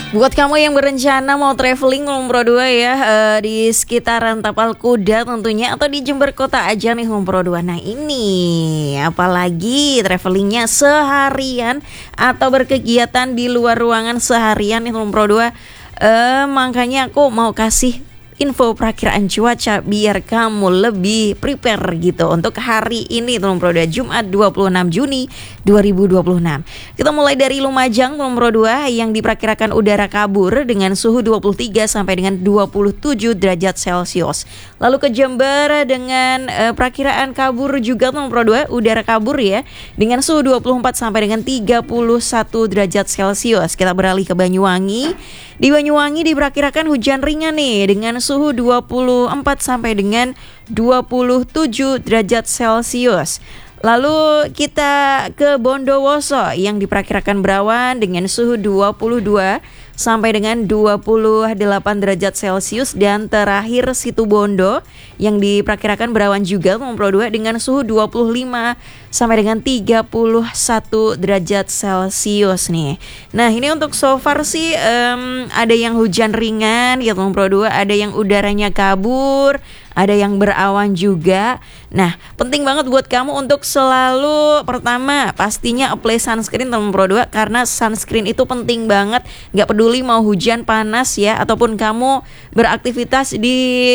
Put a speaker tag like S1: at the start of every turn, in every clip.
S1: Buat kamu yang berencana mau traveling Pro 2 ya, di sekitaran Tapal Kuda tentunya, atau di Jember Kota aja nih Pro 2. Nah ini apalagi travelingnya seharian atau berkegiatan di luar ruangan seharian nih Pro 2. Makanya aku mau kasih info perakiraan cuaca biar kamu lebih prepare gitu untuk hari ini Pro 2, Jumat 26 Juni 2026. Kita mulai dari Lumajang Pro 2 yang diperkirakan udara kabur dengan suhu 23 sampai dengan 27 derajat Celcius. Lalu ke Jember dengan perakiraan kabur juga Pro 2, udara kabur ya, dengan suhu 24 sampai dengan 31 derajat Celcius. Kita beralih ke Banyuwangi. Di Banyuwangi diperkirakan hujan ringan nih dengan suhu 24 sampai dengan 27 derajat Celcius. Lalu kita ke Bondowoso yang diperkirakan berawan dengan suhu 22 sampai dengan 28 derajat Celcius. Dan terakhir Situbondo yang diperkirakan berawan juga Pro 2 dengan suhu 25 sampai dengan 31 derajat Celcius nih. Nah ini untuk so far sih ada yang hujan ringan ya Pro 2, ada yang udaranya kabur, ada yang berawan juga. Nah penting banget buat kamu untuk selalu pertama pastinya apply sunscreen Pro 2, karena sunscreen itu penting banget. Gak peduli mau hujan, panas ya, ataupun kamu beraktivitas di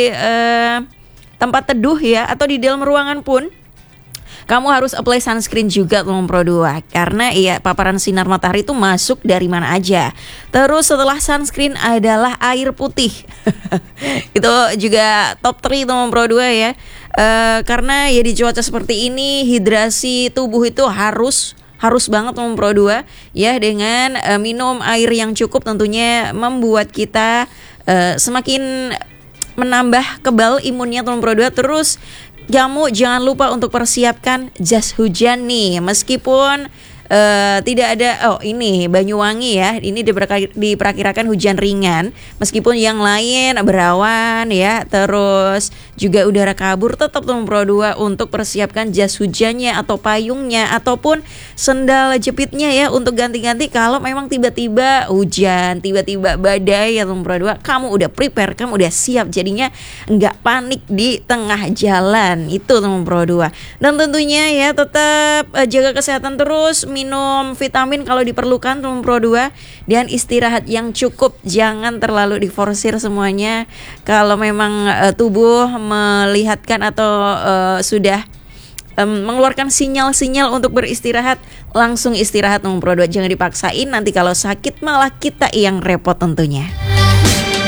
S1: tempat teduh ya, atau di dalam ruangan pun kamu harus apply sunscreen juga Pro 2, karena ya paparan sinar matahari itu masuk dari mana aja. Terus setelah sunscreen adalah air putih. Itu juga top 3 Pro 2 ya. Karena ya di cuaca seperti ini hidrasi tubuh itu harus banget Pro 2 ya, dengan minum air yang cukup tentunya membuat kita semakin menambah kebal imunnya Pro 2. Terus kamu jangan lupa untuk persiapkan jas hujan nih, meskipun tidak ada, ini Banyuwangi ya, ini diperkirakan hujan ringan, meskipun yang lain berawan ya, terus juga udara kabur, tetap Pro 2 untuk persiapkan jas hujannya atau payungnya ataupun sendal jepitnya ya, untuk ganti-ganti kalau memang tiba-tiba hujan, tiba-tiba badai ya Pro 2, kamu udah prepare, kamu udah siap, jadinya nggak panik di tengah jalan itu Pro 2. Dan tentunya ya tetap jaga kesehatan terus, minum vitamin kalau diperlukan Pro 2, dan istirahat yang cukup, jangan terlalu diforsir semuanya. Kalau memang tubuh melihatkan atau sudah mengeluarkan sinyal-sinyal untuk beristirahat, langsung istirahat Pro 2, jangan dipaksain, nanti kalau sakit malah kita yang repot tentunya.